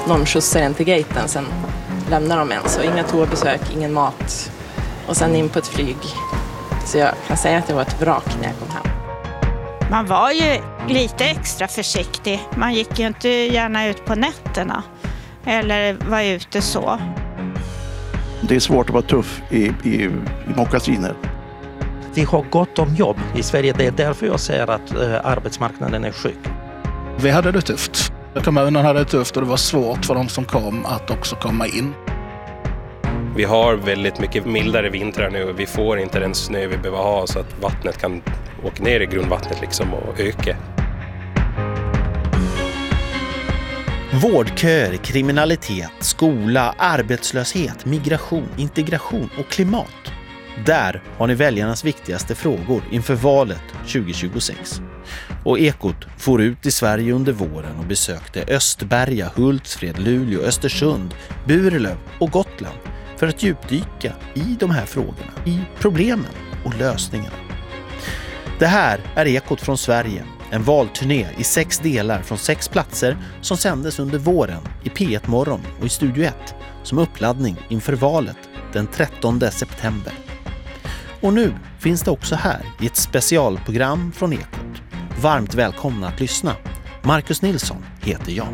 någon skjutsar en till gaten, sen lämnar de en. Så inga toabesök, ingen mat och sen in på ett flyg. Så jag kan säga att jag var ett vrak när jag kom hem. Man var ju lite extra försiktig. Man gick ju inte gärna ut på nätterna eller var ute så. Det är svårt att vara tuff i mockasiner. Vi har gott om jobb i Sverige. Det är därför jag säger att arbetsmarknaden är sjuk. Vi hade det tufft. Kommunen hade det tufft och det var svårt för de som kom att också komma in. Vi har väldigt mycket mildare vintrar nu och vi får inte den snö vi behöver ha så att vattnet kan åka ner i grundvattnet liksom och öka. Vårdköer, kriminalitet, skola, arbetslöshet, migration, integration och klimat. Där har ni väljarnas viktigaste frågor inför valet 2026. Och Ekot for ut i Sverige under våren och besökte Östberga, Hultsfred, Luleå, Östersund, Burlöv och Gotland för att djupdyka i de här frågorna, i problemen och lösningarna. Det här är Ekot från Sverige, en valturné i 6 delar från 6 platser som sändes under våren i P1 Morgon och i Studio 1 som uppladdning inför valet den 13 september. Och nu finns det också här i ett specialprogram från Ekot. Varmt välkomna att lyssna. Marcus Nilsson heter jag.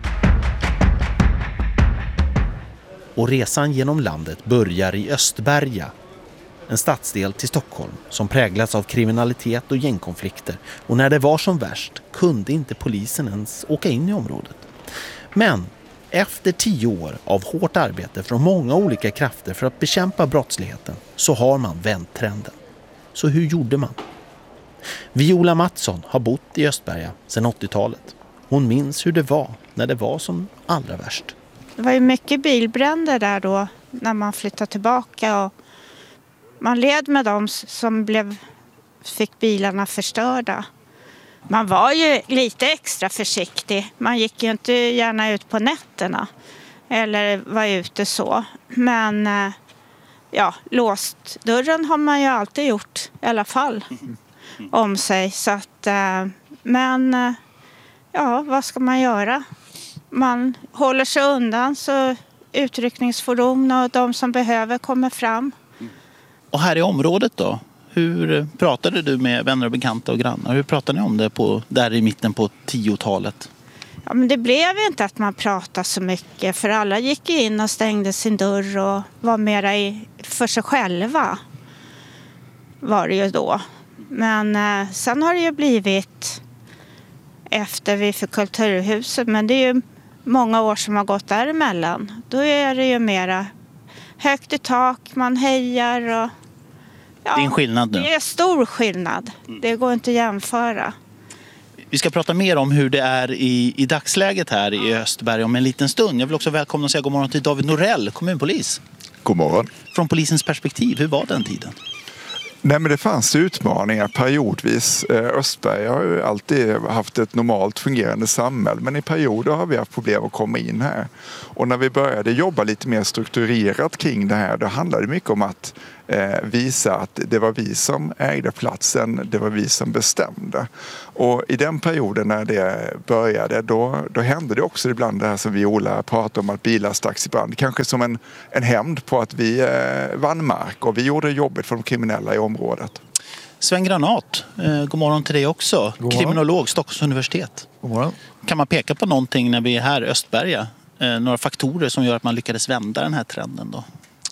Och resan genom landet börjar i Östberga, en stadsdel till Stockholm som präglats av kriminalitet och gängkonflikter. Och när det var som värst kunde inte polisen ens åka in i området. Men efter 10 år av hårt arbete från många olika krafter för att bekämpa brottsligheten så har man vänt trenden. Så hur gjorde man? Viola Mattsson har bott i Östberga sedan 80-talet. Hon minns hur det var när det var som allra värst. Det var ju mycket bilbränder där då när man flyttade tillbaka och man led med dem som fick bilarna förstörda. Man var ju lite extra försiktig. Man gick ju inte gärna ut på nätterna eller var ute så. Men ja, låst dörren har man ju alltid gjort i alla fall om sig. Så att, men ja, vad ska man göra? Man håller sig undan så utryckningsfordon och de som behöver kommer fram. Och här i området då? Hur pratade du med vänner och bekanta och grannar? Hur pratade ni om det där i mitten på 10-talet? Ja, men det blev inte att man pratade så mycket för alla gick in och stängde sin dörr och var mera för sig själva var det ju då. Men sen har det ju blivit efter vi fick Kulturhuset, men det är ju många år som har gått däremellan. Då är det ju mera högt i tak, man hejar och ja, det är en skillnad nu. Det är stor skillnad. Det går inte att jämföra. Vi ska prata mer om hur det är i dagsläget här i Östberga om en liten stund. Jag vill också välkomna och säga god morgon till David Norell, kommunpolis. God morgon. Från polisens perspektiv, hur var den tiden? Nej, men det fanns utmaningar periodvis. Östberga har ju alltid haft ett normalt fungerande samhälle, men i perioder har vi haft problem att komma in här. Och när vi började jobba lite mer strukturerat kring det här, då handlade det mycket om att visa att det var vi som ägde platsen, det var vi som bestämde. Och i den perioden när det började, då hände det också ibland det här som Viola pratade om, att bilar stacks i brand. Kanske som en hämnd på att vi vann mark och vi gjorde jobbet för de kriminella i området. Sven Granat, god morgon till dig också. Kriminolog, Stockholms universitet. God morgon. Kan man peka på någonting när vi är här i Östberga? Några faktorer som gör att man lyckades vända den här trenden då?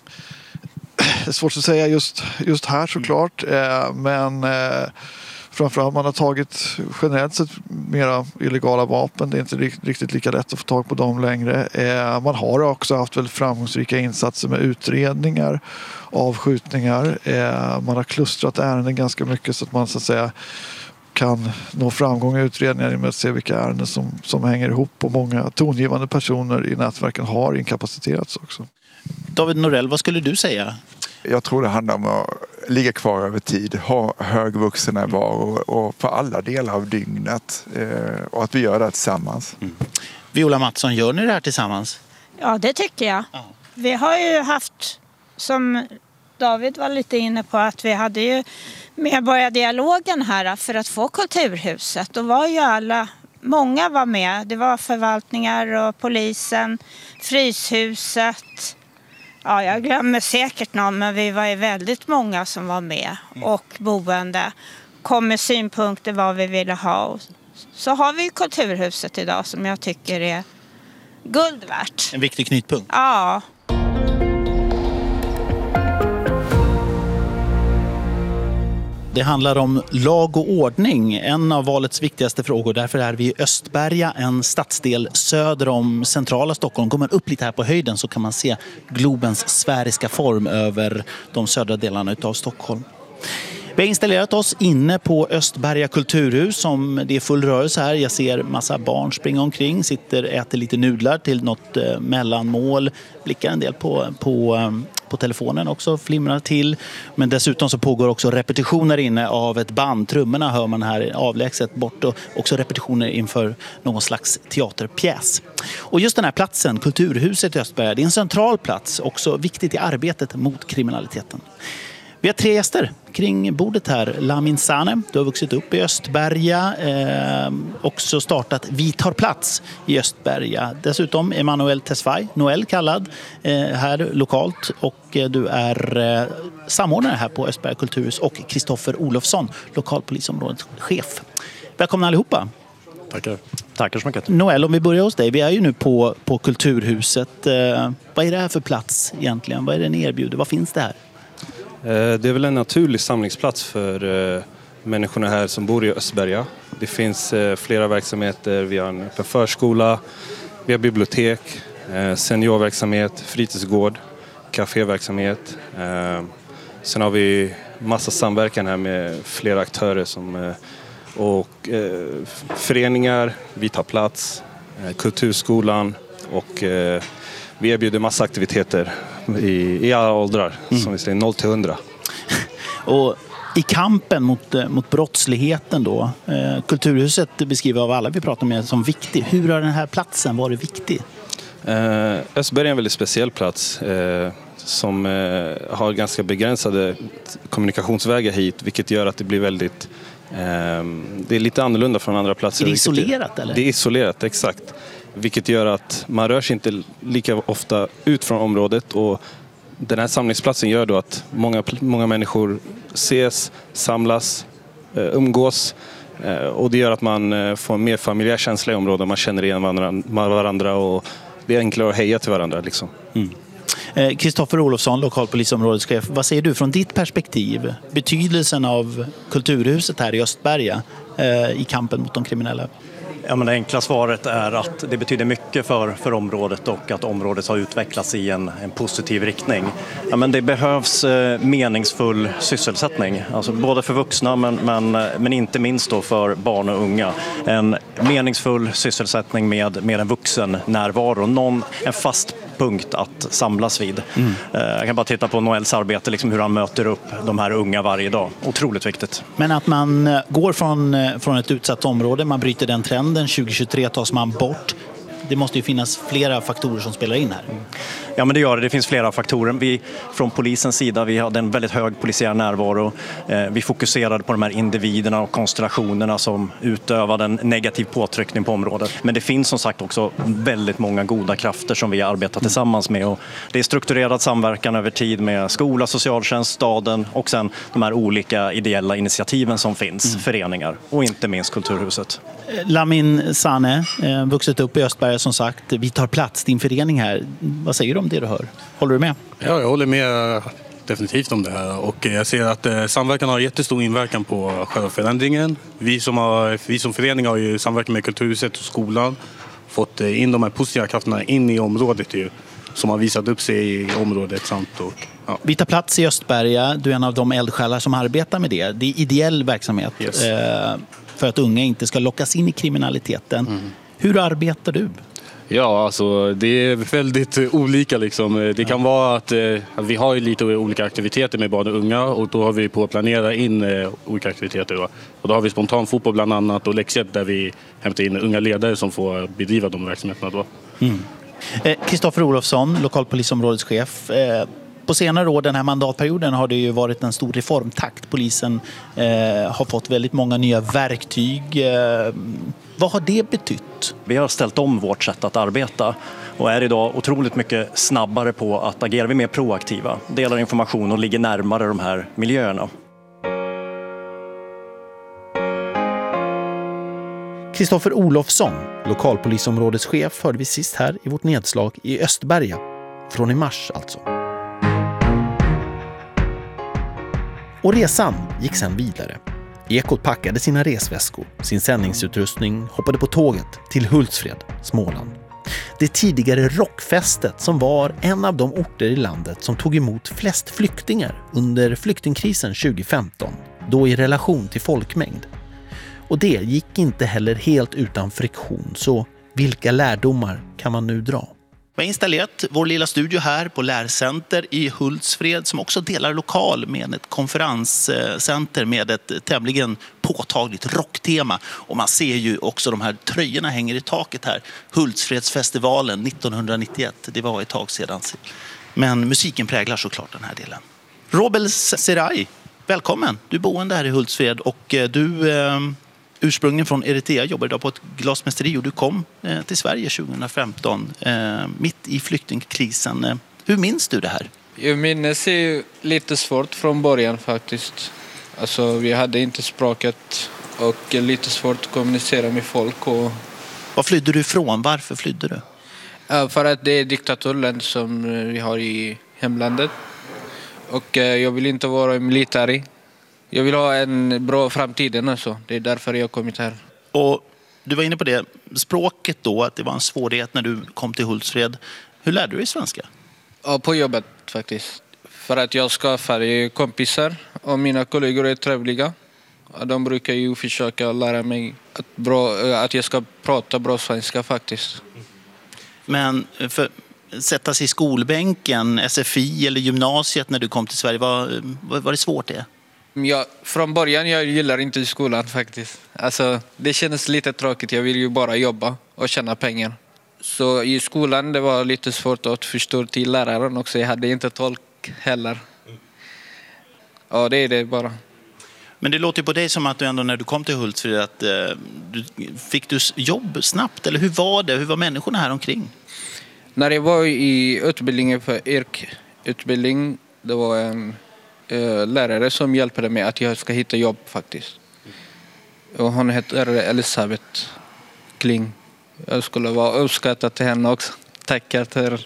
Det är svårt att säga just här såklart, men framförallt man har tagit generellt sett mera illegala vapen. Det är inte riktigt lika lätt att få tag på dem längre. Man har också haft väldigt framgångsrika insatser med utredningar, avskjutningar. Man har klustrat ärenden ganska mycket så att man så att säga kan nå framgång i utredningar med att se vilka ärenden som hänger ihop, och många tongivande personer i nätverken har inkapaciterats också. David Norell, vad skulle du säga? Jag tror det handlar om att ligga kvar över tid, ha högvuxen närvaro och på alla delar av dygnet, och att vi gör det tillsammans. Viola Mattsson, gör ni det här tillsammans? Ja, det tycker jag. Ja. Vi har ju haft, som David var lite inne på, att vi hade ju medborgardialogen här för att få Kulturhuset. Då var ju alla många var med. Det var förvaltningar och polisen, Fryshuset. Ja, jag glömmer säkert någon, men vi var ju väldigt många som var med. Och boende kom med synpunkter vad vi ville ha. Så har vi Kulturhuset idag som jag tycker är guld värt. En viktig knytpunkt. Ja. Det handlar om lag och ordning, en av valets viktigaste frågor. Därför är vi i Östberga, en stadsdel söder om centrala Stockholm. Går man upp lite här på höjden så kan man se globens sfäriska form över de södra delarna av Stockholm. Vi har installerat oss inne på Östberga kulturhus som det är full rörelse här. Jag ser massa barn springa omkring, äter lite nudlar till något mellanmål. Blickar en del på telefonen också, flimrar till. Men dessutom så pågår också repetitioner inne av ett band. Trummorna hör man här avlägset bort och också repetitioner inför någon slags teaterpjäs. Och just den här platsen, Kulturhuset i Östberga, det är en central plats, också viktigt i arbetet mot kriminaliteten. Vi har 3 gäster kring bordet här. Lamin Saneh, du har vuxit upp i Östberga, också startat Vi tar plats i Östberga. Dessutom Emanuel Tesfaye, Noel kallad, här lokalt, och du är samordnare här på Östberga kulturhus, och Kristoffer Olofsson, lokalpolisområdeschef. Välkomna allihopa. Tackar så mycket. Noel, om vi börjar hos dig. Vi är ju nu på Kulturhuset. Vad är det här för plats egentligen? Vad är det ni erbjuder? Vad finns det här? Det är väl en naturlig samlingsplats för människorna här som bor i Östberga. Det finns flera verksamheter. Vi har en öppen förskola, vi har bibliotek, seniorverksamhet, fritidsgård, kaféverksamhet. Sen har vi massa samverkan här med flera aktörer och föreningar. Vi tar plats, kulturskolan, och vi erbjuder massa aktiviteter i alla åldrar, som vi säger 0 till 100. Och i kampen mot brottsligheten då, Kulturhuset beskriver av alla vi pratar med som viktig. Hur har den här platsen varit viktig? Östberga är en väldigt speciell plats som har ganska begränsade kommunikationsvägar hit, vilket gör att det blir väldigt det är lite annorlunda från andra platser. Är det isolerat eller? Det är isolerat, exakt. Vilket gör att man rör sig inte lika ofta ut från området, och den här samlingsplatsen gör då att många människor ses, samlas, umgås, och det gör att man får en mer familjär känsla i området. Man känner igen varandra och det är enklare att heja till varandra liksom. Kristoffer Olofsson, lokalpolisområdeschef. Vad säger du från ditt perspektiv? Betydelsen av Kulturhuset här i Östberga i kampen mot de kriminella? Ja, men det enkla svaret är att det betyder mycket för området, och att området har utvecklats i en positiv riktning. Ja, men det behövs meningsfull sysselsättning, alltså både för vuxna men inte minst då för barn och unga. En meningsfull sysselsättning med en vuxen närvaro, en fast punkt att samlas vid. Jag kan bara titta på Noels arbete, liksom hur han möter upp de här unga varje dag. Otroligt viktigt. Men att man går från ett utsatt område, man bryter den trenden, 2023 tas man bort. Det måste ju finnas flera faktorer som spelar in här. Ja, men det gör det. Det finns flera faktorer. Vi från polisens sida, vi hade en väldigt hög polisiär närvaro. Vi fokuserade på de här individerna och konstellationerna som utövade en negativ påtryckning på området. Men det finns som sagt också väldigt många goda krafter som vi arbetar tillsammans med. Och det är strukturerad samverkan över tid med skola, socialtjänst, staden och sen de här olika ideella initiativen som finns, föreningar och inte minst Kulturhuset. Lamin Saneh, vuxit upp i Östberga som sagt. Vi tar plats, din förening här. Vad säger du om det du hör? Håller du med? Ja, jag håller med definitivt om det här. Och jag ser att samverkan har jättestor inverkan på själva förändringen. Vi som förening har ju samverkan med Kulturhuset och skolan. Fått in de här positiva krafterna in i området ju, som har visat upp sig i området samt och, ja. Vi tar plats i Östberga. Du är en av de eldsjälar som arbetar med det. Det är ideell verksamhet för att unga inte ska lockas in i kriminaliteten. Hur arbetar du? Ja, alltså det är väldigt olika liksom. Det kan vara att vi har lite olika aktiviteter med barn och unga, och då har vi på att planera in olika aktiviteter då. Och då har vi spontan fotboll bland annat och läxhjälp där vi hämtar in unga ledare som får bedriva de verksamheterna då. Kristoffer Olofsson, lokalpolisområdeschef. På senare år, den här mandatperioden, har det ju varit en stor reformtakt. Polisen har fått väldigt många nya verktyg. Vad har det betytt? Vi har ställt om vårt sätt att arbeta och är idag otroligt mycket snabbare på att agera. Vi är mer proaktiva, delar information och ligger närmare de här miljöerna. Kristoffer Olofsson, lokalpolisområdeschef, hörde vi sist här i vårt nedslag i Östberga. Från i mars alltså. Och resan gick sedan vidare. Ekot packade sina resväskor, sin sändningsutrustning, hoppade på tåget till Hultsfred, Småland. Det tidigare rockfästet som var en av de orter i landet som tog emot flest flyktingar under flyktingkrisen 2015, då i relation till folkmängd. Och det gick inte heller helt utan friktion, så vilka lärdomar kan man nu dra? Vi har installerat vår lilla studio här på Lärcenter i Hultsfred som också delar lokal med ett konferenscenter med ett tämligen påtagligt rocktema. Och man ser ju också de här tröjorna hänger i taket här. Hultsfredsfestivalen 1991, det var ett tag sedan. Men musiken präglar såklart den här delen. Robel Serai, välkommen. Du är boende här i Hultsfred och du... ursprungligen från Eritrea, jobbar idag på ett glasmästeri och du kom till Sverige 2015 mitt i flyktingkrisen. Hur minns du det här? Jag minns är lite svårt från början faktiskt. Alltså, vi hade inte språket och lite svårt att kommunicera med folk. Och... Var flydde du ifrån? Varför flydde du? För att det är diktaturland som vi har i hemlandet. Och jag vill inte vara militär. Jag vill ha en bra framtid. Alltså. Det är därför jag har kommit här. Och du var inne på det, språket då, att det var en svårighet när du kom till Hultsfred. Hur lärde du dig svenska? Ja, på jobbet faktiskt. För att jag skaffade kompisar och mina kollegor är trevliga. De brukar ju försöka lära mig att jag ska prata bra svenska faktiskt. Men för sätta sig i skolbänken, SFI eller gymnasiet när du kom till Sverige, var det svårt det? Ja, från början jag gillar inte skolan faktiskt. Alltså, det kändes lite tråkigt. Jag vill ju bara jobba och tjäna pengar. Så i skolan det var lite svårt att förstå till läraren också. Jag hade inte tolk heller. Ja, det är det bara. Men det låter ju på dig som att du ändå när du kom till Hultsfred att fick du jobb snabbt? Eller hur var det? Hur var människorna här omkring? När jag var i utbildningen för yrkesutbildning, det var en lärare som hjälpte mig att jag ska hitta jobb faktiskt. Och hon heter Elisabeth Kling. Jag skulle vara uppskattad till henne också. Tackar till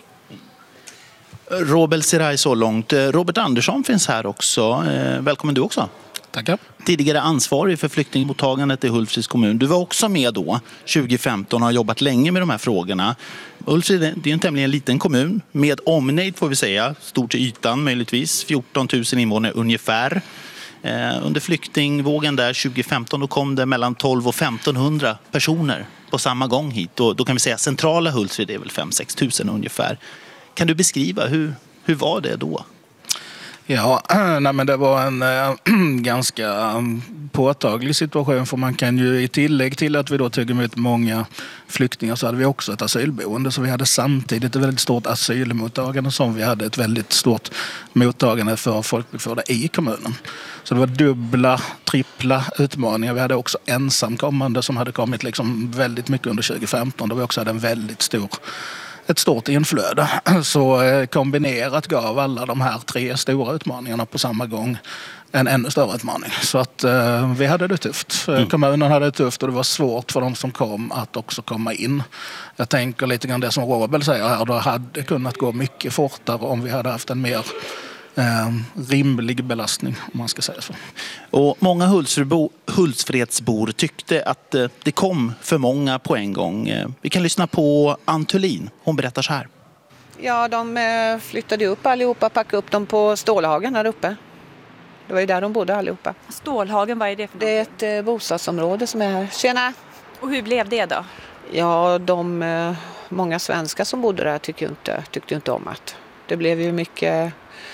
Robel Serai så långt. Robert Andersson finns här också. Välkommen du också. Tackar. Tidigare ansvarig för flyktingmottagandet i Hultsfreds kommun. Du var också med då 2015 och har jobbat länge med de här frågorna. Hultsfred är en tämligen liten kommun med omnejd får vi säga. Stor till ytan möjligtvis. 14 000 invånare ungefär. Under flyktingvågen där 2015 då kom det mellan 12 och 1500 personer på samma gång hit. Och då kan vi säga centrala Hultsfred är väl 5-6 000 ungefär. Kan du beskriva hur var det då? Ja, men det var en ganska påtaglig situation för man kan ju i tillägg till att vi då tog emot många flyktingar så hade vi också ett asylboende så vi hade samtidigt ett väldigt stort asylmottagande som vi hade ett väldigt stort mottagande för folkbokförda i kommunen. Så det var dubbla, trippla utmaningar. Vi hade också ensamkommande som hade kommit liksom väldigt mycket under 2015 då vi också hade en väldigt ett stort inflöde. Så kombinerat gav alla de här 3 stora utmaningarna på samma gång en ännu större utmaning. Så att vi hade det tufft. Kommunen hade det tufft och det var svårt för de som kom att också komma in. Jag tänker lite grann det som Robel säger här. Det hade kunnat gå mycket fortare om vi hade haft en mer rimlig belastning om man ska säga så. Och många Hultsfredsbor tyckte att det kom för många på en gång. Vi kan lyssna på Antolin. Hon berättar så här. Ja, de flyttade upp allihopa, packade upp dem på Stålhagen här uppe. Det var ju där de bodde allihopa. Stålhagen, vad är det för något? Det är ett bostadsområde som är här. Tjena! Och hur blev det då? Ja, många svenskar som bodde där tyckte inte om att det blev ju mycket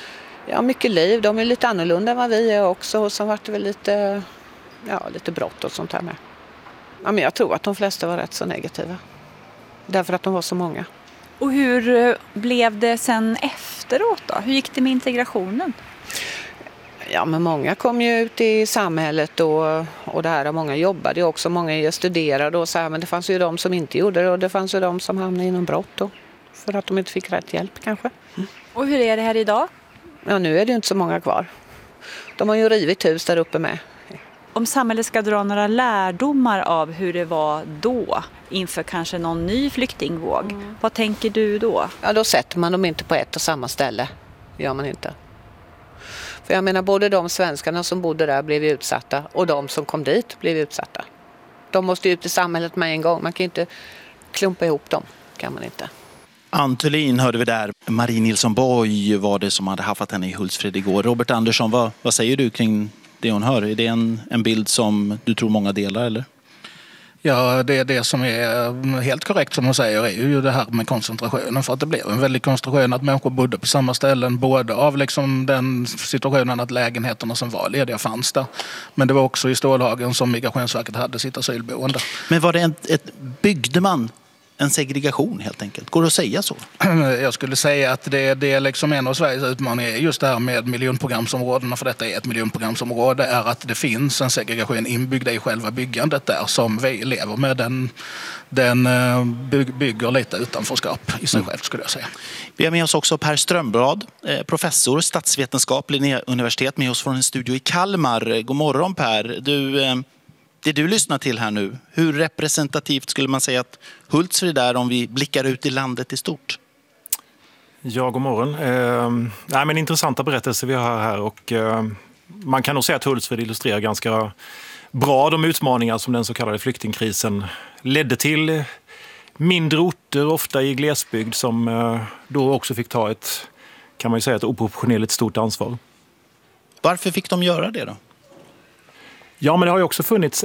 liv. De är lite annorlunda än vad vi är också. Och så var det väl lite brott och sånt här med. Ja, men jag tror att de flesta var rätt så negativa. Därför att de var så många. Och hur blev det sen efteråt då? Hur gick det med integrationen? Ja, men många kom ju ut i samhället och det här, och många jobbade ju också, många studerade och så här, men det fanns ju de som inte gjorde det och det fanns ju de som hamnade inom brott då, för att de inte fick rätt hjälp kanske. Och hur är det här idag? Ja, nu är det ju inte så många kvar. De har ju rivit hus där uppe med. Om samhället ska dra några lärdomar av hur det var då inför kanske någon ny flyktingvåg, vad tänker du då? Ja, då sätter man dem inte på ett och samma ställe, gör man inte. För jag menar, både de svenskarna som bodde där blev utsatta och de som kom dit blev utsatta. De måste ut i samhället med en gång, man kan inte klumpa ihop dem, kan man inte. Ann Thulin hörde vi där. Marie Nilsson Borg var det som hade haffat henne i Hultsfred igår. Robert Andersson, vad säger du kring det hon hör? Är det en bild som du tror många delar, eller? Ja, det som är helt korrekt som hon säger är ju det här med koncentrationen. För att det blev en väldig koncentration att människor bodde på samma ställen. Både av liksom den situationen att lägenheterna som var lediga fanns där. Men det var också i Stålhagen som Migrationsverket hade sitt asylboende. Men var det byggde man en segregation helt enkelt? Går det att säga så? Jag skulle säga att det är liksom en av Sveriges utmaningar just det här med miljonprogramsområdena, för detta är ett miljonprogramsområde, är att det finns en segregation inbyggd i själva byggandet där som vi lever med. Den bygger lite utanförskap i sig själv, skulle jag säga. Vi har med oss också Per Strömblad, professor, statsvetenskap, Linnéuniversitet, med oss från en studio i Kalmar. God morgon Per. Det du lyssnar till här nu, hur representativt skulle man säga att Hultsfred är om vi blickar ut i landet i stort? Ja, god morgon. Men intressanta berättelser vi har här, och man kan nog säga att Hultsfred illustrerar ganska bra de utmaningar som den så kallade flyktingkrisen ledde till. Mindre orter, ofta i glesbygd, som då också fick ta ett oproportionerligt stort ansvar. Varför fick de göra det då? Ja, men det har ju också funnits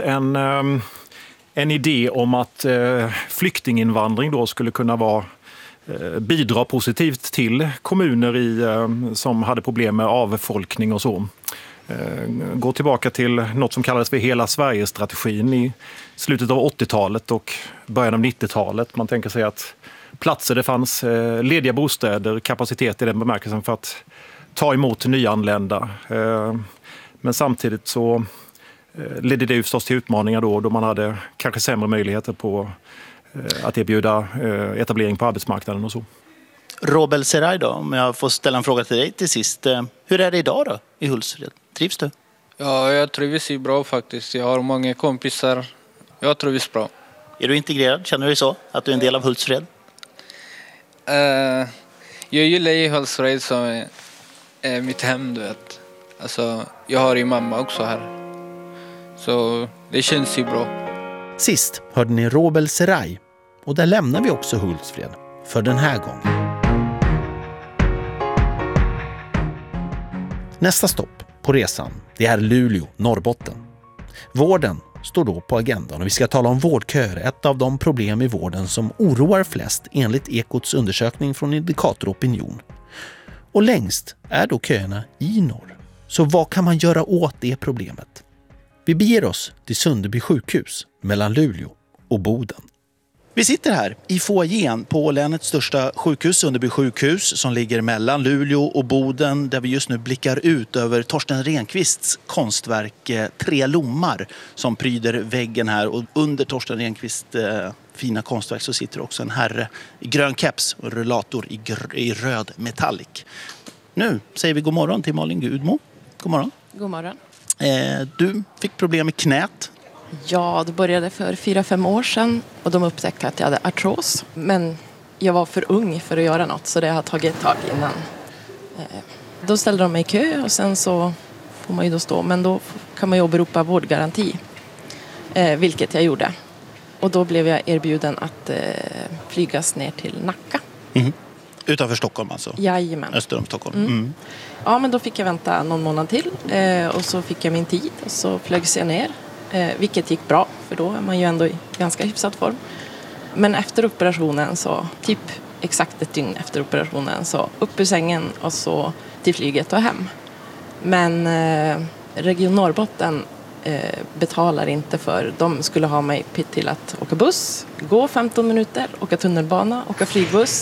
en idé om att flyktinginvandring då skulle kunna bidra positivt till kommuner som hade problem med avfolkning och så. Gå tillbaka till något som kallades för Hela Sverige-strategin i slutet av 80-talet och början av 90-talet. Man tänker sig att platser det fanns lediga bostäder, kapacitet i den bemärkelsen för att ta emot nyanlända. Men samtidigt så ledde det förstås till utmaningar då man hade kanske sämre möjligheter på att erbjuda etablering på arbetsmarknaden och så. Robel Seraj då, om jag får ställa en fråga till dig till sist. Hur är det idag då i Hultsfred? Trivs du? Ja, jag trivs bra faktiskt. Jag har många kompisar. Jag trivs bra. Är du integrerad? Känner du dig så? Att du är en del av Hultsfred? Jag gillar ju Hultsfred som är mitt hem, du vet. Alltså, jag har ju mamma också här. Så det känns ju bra. Sist hörde ni Robel Seraj, och där lämnar vi också Hultsfred för den här gången. Nästa stopp på resan, det är Luleå, Norrbotten. Vården står då på agendan och vi ska tala om vårdköer, ett av de problem i vården som oroar flest enligt Ekots undersökning från Indikator Opinion. Och längst är då köerna i norr. Så vad kan man göra åt det problemet? Vi beger oss till Sunderby sjukhus mellan Luleå och Boden. Vi sitter här i foajén på länets största sjukhus, Sunderby sjukhus, som ligger mellan Luleå och Boden, där vi just nu blickar ut över Torsten Rehnqvists konstverk Tre lommar som pryder väggen här. Och under Torsten Rehnqvists fina konstverk så sitter också en herre i grön keps och rullator i röd metallic. Nu säger vi god morgon till Malin Gudmo. God morgon. God morgon. Du fick problem med knät. Ja, det började för 4-5 år sedan och de upptäckte att jag hade artros. Men jag var för ung för att göra något, så det har tagit ett tag innan. Då ställde de mig i kö och sen så får man ju då stå. Men då kan man ju åberopa vårdgaranti, vilket jag gjorde. Och då blev jag erbjuden att flygas ner till Nacka. Mm. Utanför Stockholm alltså? Jajamän. Öster om Stockholm. Mm. Ja, men då fick jag vänta någon månad till och så fick jag min tid och så flögs jag ner. Vilket gick bra, för då är man ju ändå i ganska hyfsad form. Men efter operationen, så typ exakt ett dygn efter operationen, så upp ur sängen och så till flyget och hem. Men Region Norrbotten betalar inte för. De skulle ha mig till att åka buss, gå 15 minuter, åka tunnelbana, åka flygbuss.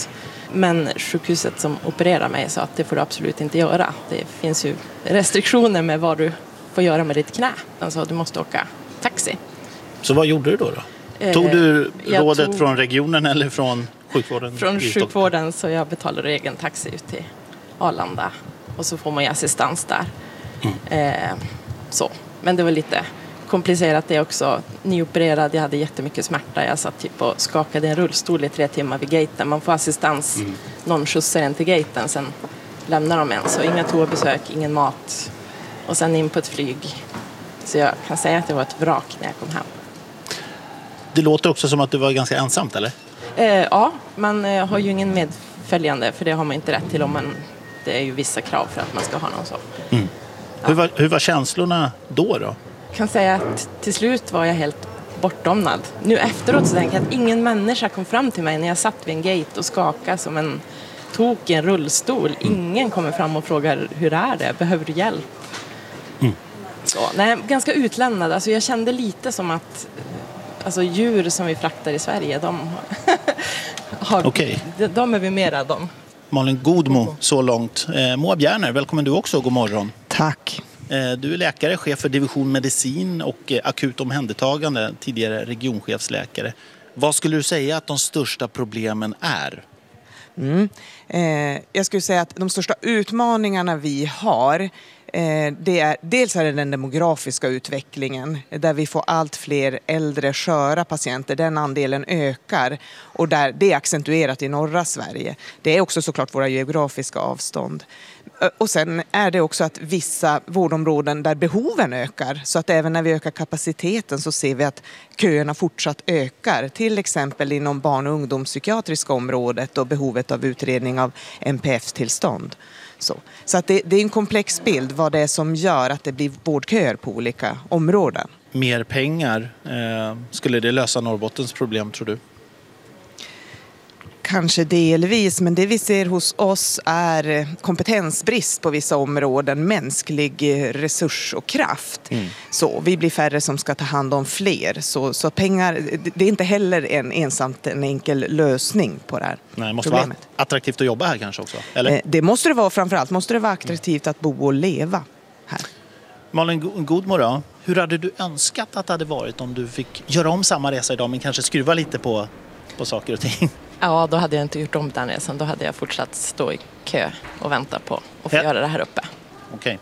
Men sjukhuset som opererar mig sa att det får du absolut inte göra. Det finns ju restriktioner med vad du får göra med ditt knä. De sa att du måste åka taxi. Så vad gjorde du då? Tog du rådet från regionen eller från sjukvården? Från sjukvården, så jag betalade egen taxi ut till Arlanda. Och så får man ju assistans där. Så. Men det var lite komplicerat det också. Nyopererad, jag hade jättemycket smärta. Jag satt typ och skakade en rullstol i 3 timmar vid gaten. Man får assistans. Någon skjutsar en till gaten, sen lämnar de en. Så inga toabesök, ingen mat. Och sen in på ett flyg. Så jag kan säga att det var ett vrak när jag kom hem. Det låter också som att du var ganska ensamt, eller? Ja, man har ju ingen medföljande, för det har man inte rätt till om man... Det är ju vissa krav för att man ska ha någon så. Ja. Hur var känslorna då? Jag kan säga att till slut var jag helt bortdomnad. Nu efteråt så tänker jag att ingen människa kom fram till mig när jag satt vid en gate och skakade som en tok i en rullstol. Ingen kommer fram och frågar hur är det? Behöver du hjälp? Så, nej, ganska utlämnad. Alltså jag kände lite som att djur som vi fraktar i Sverige, de är vi mer rädda om. Malin Godmo, så långt. Moa Bjerner, välkommen du också. God morgon. Tack. Du är läkare, chef för division medicin och akut omhändertagande, tidigare regionchefsläkare. Vad skulle du säga att de största problemen är? Jag skulle säga att de största utmaningarna vi har, dels är det den demografiska utvecklingen där vi får allt fler äldre sköra patienter. Den andelen ökar och där det är accentuerat i norra Sverige. Det är också såklart våra geografiska avstånd. Och sen är det också att vissa vårdområden där behoven ökar, så att även när vi ökar kapaciteten så ser vi att köerna fortsatt ökar. Till exempel inom barn- och ungdomspsykiatriska området och behovet av utredning av NPF-tillstånd. Så att det är en komplex bild vad det är som gör att det blir vårdköer på olika områden. Mer pengar, skulle det lösa Norrbottens problem, tror du? Kanske delvis, men det vi ser hos oss är kompetensbrist på vissa områden, mänsklig resurs och kraft. Så vi blir färre som ska ta hand om fler. Så pengar, det är inte heller en enkel lösning på det här Nej, det måste problemet. vara attraktivt att jobba här kanske också, eller? Det måste det vara, framförallt måste det vara attraktivt att bo och leva här. Malin Godmo då, hur hade du önskat att det hade varit om du fick göra om samma resa idag men kanske skruva lite på saker och ting? Ja, då hade jag inte gjort om den resan. Då hade jag fortsatt stå i kö och vänta på att få göra det här uppe. Okej.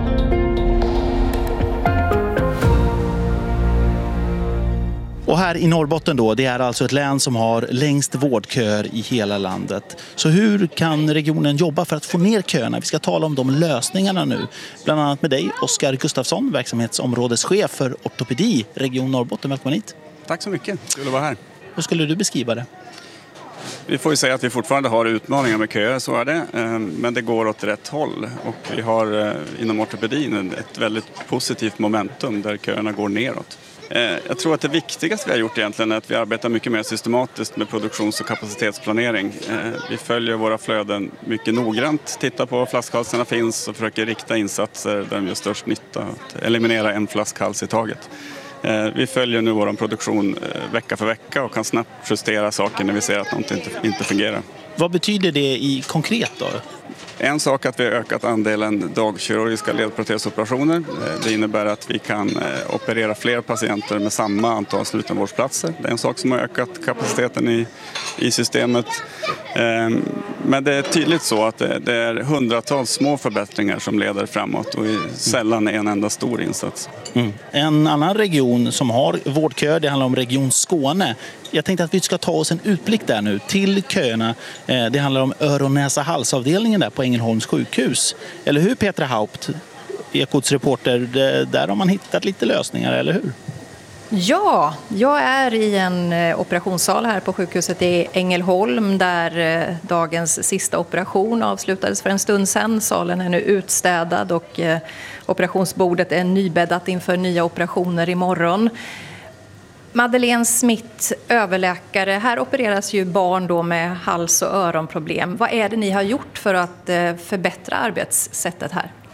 Och här i Norrbotten då, det är alltså ett län som har längst vårdköer i hela landet. Så hur kan regionen jobba för att få ner köerna? Vi ska tala om de lösningarna nu. Bland annat med dig, Oskar Gustafsson, verksamhetsområdeschef för ortopedi, Region Norrbotten. Välkommen hit. Tack så mycket, kul att vara här. Hur skulle du beskriva det? Vi får ju säga att vi fortfarande har utmaningar med köer, så är det. Men det går åt rätt håll. Och vi har inom ortopedin ett väldigt positivt momentum där köerna går neråt. Jag tror att det viktigaste vi har gjort egentligen är att vi arbetar mycket mer systematiskt med produktions- och kapacitetsplanering. Vi följer våra flöden mycket noggrant, tittar på var flaskhalsarna finns och försöker rikta insatser där de gör störst nytta. Att eliminera en flaskhals i taget. Vi följer nu vår produktion vecka för vecka och kan snabbt justera saker när vi ser att något inte fungerar. Vad betyder det i konkret då? En sak är att vi har ökat andelen dagkirurgiska ledprotesoperationer. Det innebär att vi kan operera fler patienter med samma antal slutenvårdsplatser. Det är en sak som har ökat kapaciteten i systemet. Men det är tydligt så att det är hundratals små förbättringar som leder framåt och sällan en enda stor insats. En annan region som har vårdköer, det handlar om Region Skåne. Jag tänkte att vi ska ta oss en utblick där nu till köerna. Det handlar om öron-, näsa-, halsavdelningen där på Ängelholms sjukhus. Eller hur, Petra Haupt, Ekots reporter? Där har man hittat lite lösningar, eller hur? Ja, jag är i en operationssal här på sjukhuset i Ängelholm där dagens sista operation avslutades för en stund sedan. Salen är nu utstädad och operationsbordet är nybäddat inför nya operationer imorgon. Madeleine Smith, överläkare. Här opereras ju barn då med hals- och öronproblem. Vad är det ni har gjort för att förbättra arbetssättet här?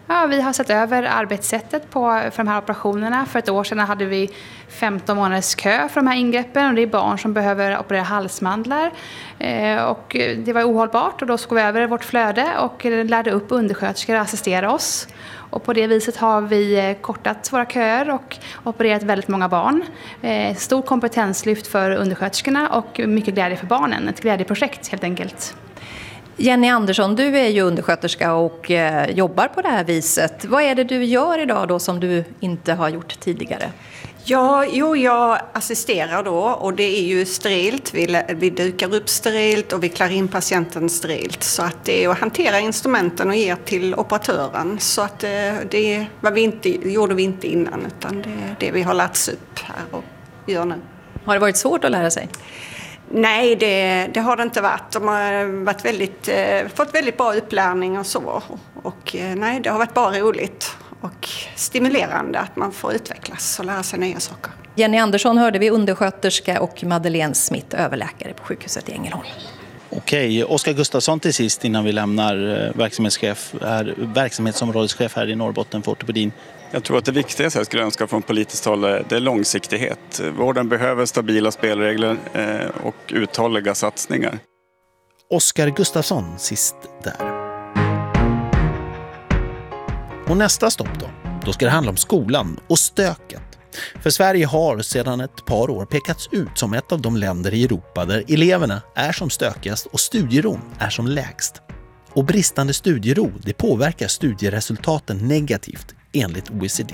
Ja, vi har sett över arbetssättet för de här operationerna. För ett år sedan hade vi 15 månaders kö för de här ingreppen och det är barn som behöver operera halsmandlar. Och det var ohållbart och då såg vi över vårt flöde och lärde upp undersköterskor att assistera oss. Och på det viset har vi kortat våra köer och opererat väldigt många barn. Stor kompetenslyft för undersköterskorna och mycket glädje för barnen. Ett glädjeprojekt helt enkelt. Jenny Andersson, du är ju undersköterska och jobbar på det här viset. Vad är det du gör idag då som du inte har gjort tidigare? Ja, jag assisterar då och det är ju sterilt. Vi dukar upp sterilt och vi klär in patienten sterilt. Så att det är att hantera instrumenten och ge till operatören. Så att det gjorde vi inte innan utan det är det vi har lärts upp här och gör nu. Har det varit svårt att lära sig? Nej, det har det inte varit. De har fått väldigt bra upplärning och så. Och nej, det har varit bara roligt och stimulerande att man får utvecklas och lära sig nya saker. Jenny Andersson hörde vi, undersköterska, och Madeleine Smith, överläkare på sjukhuset i Ängelholm. Okej, Oskar Gustafsson till sist innan vi lämnar verksamhetsområdeschef här i Norrbotten för ortopedin. Jag tror att det viktigaste jag skulle önska från politiskt håll det är långsiktighet. Vården behöver stabila spelregler och uthålliga satsningar. Oskar Gustafsson sist där. Och nästa stopp då ska det handla om skolan och stöket. För Sverige har sedan ett par år pekats ut som ett av de länder i Europa där eleverna är som stökigast och studieron är som lägst. Och bristande studiero, det påverkar studieresultaten negativt enligt OECD.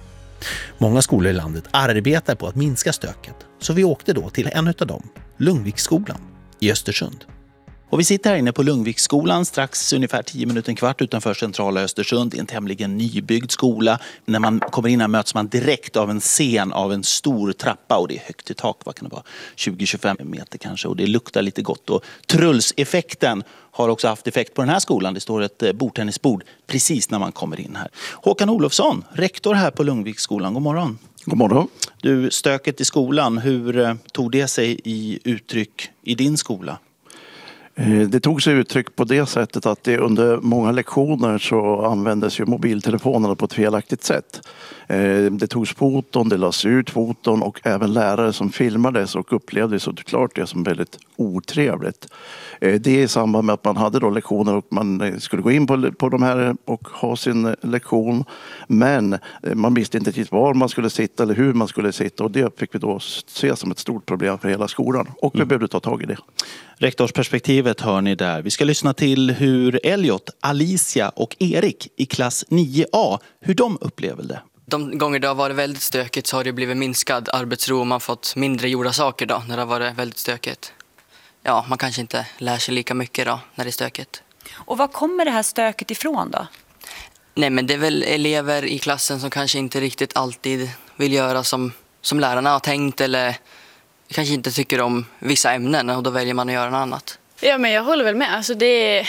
Många skolor i landet arbetar på att minska stöket, så vi åkte då till en av dem, Lungviksskolan i Östersund. Och vi sitter här inne på Lungviksskolan strax ungefär 10 minuter, en kvart utanför centrala Östersund. Det är en tämligen nybyggd skola. När man kommer in här möts man direkt av en scen av en stor trappa och det är högt i tak, vad kan det vara, 20-25 meter kanske, och det luktar lite gott. Och trullseffekten har också haft effekt på den här skolan. Det står ett bordtennisbord precis när man kommer in här. Håkan Olofsson, rektor här på Lungviksskolan, god morgon. God morgon. Du, stöket i skolan, hur tog det sig i uttryck i din skola? Det tog sig uttryck på det sättet att det under många lektioner så användes ju mobiltelefonerna på ett felaktigt sätt. Det togs foton, det lades ut foton och även lärare som filmades och upplevde såklart det som väldigt otrevligt. Det i samband med att man hade då lektioner och man skulle gå in på de här och ha sin lektion. Men man visste inte riktigt var man skulle sitta eller hur man skulle sitta och det fick vi då se som ett stort problem för hela skolan och vi behövde ta tag i det. Rektorsperspektivet hör ni där. Vi ska lyssna till hur Elliot, Alicia och Erik i klass 9A, hur de upplever det. De gånger det har varit väldigt stökigt så har det blivit minskad arbetsro och man har fått mindre gjorda saker då när det har varit väldigt stökigt. Ja, man kanske inte lär sig lika mycket då när det är stökigt. Och var kommer det här stöket ifrån då? Nej, men det är väl elever i klassen som kanske inte riktigt alltid vill göra som lärarna har tänkt eller kanske inte tycker om vissa ämnen och då väljer man att göra något annat. Ja, men jag håller väl med. Alltså det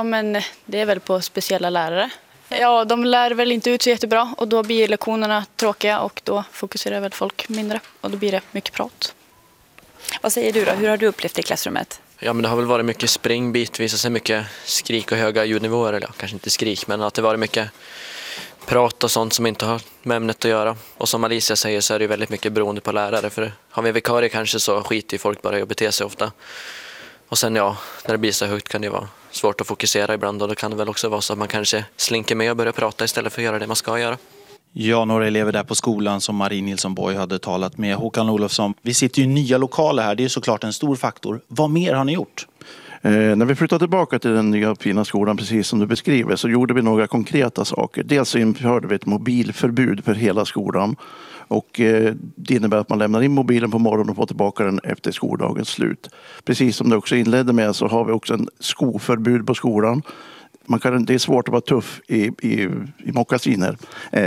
är väl på speciella lärare. Ja, de lär väl inte ut så jättebra och då blir lektionerna tråkiga och då fokuserar väl folk mindre och då blir det mycket prat. Vad säger du då? Hur har du upplevt det i klassrummet? Ja, men det har väl varit mycket spring bitvis och så mycket skrik och höga ljudnivåer. Eller kanske inte skrik, men att det varit mycket prat och sånt som inte har med ämnet att göra. Och som Alicia säger så är det väldigt mycket beroende på lärare. För har vi vikarie kanske så skiter folk bara i att bete sig ofta. Och sen när det blir så högt kan det vara svårt att fokusera ibland. Och då kan det väl också vara så att man kanske slinker med och börjar prata istället för att göra det man ska göra. Ja, några elever där på skolan som Marie Nilsson Borg hade talat med. Håkan Olofsson, vi sitter ju i nya lokaler här, det är såklart en stor faktor. Vad mer har ni gjort? När vi flyttade tillbaka till den nya fina skolan, precis som du beskriver, så gjorde vi några konkreta saker. Dels införde vi ett mobilförbud för hela skolan. Och det innebär att man lämnar in mobilen på morgonen och får tillbaka den efter skoldagens slut. Precis som du också inledde med så har vi också en skoförbud på skolan. Det är svårt att vara tuff i mockasiner.